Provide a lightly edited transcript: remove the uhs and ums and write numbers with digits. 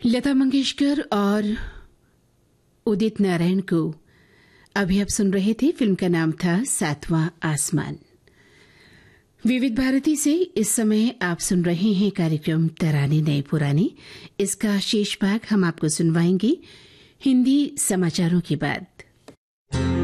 लता मंगेशकर और उदित नारायण को अभी आप सुन रहे थे। फिल्म का नाम था सातवां आसमान। विविध भारती से इस समय आप सुन रहे हैं कार्यक्रम तराने नए पुराने। इसका शेष भाग हम आपको सुनवाएंगे हिंदी समाचारों के बाद।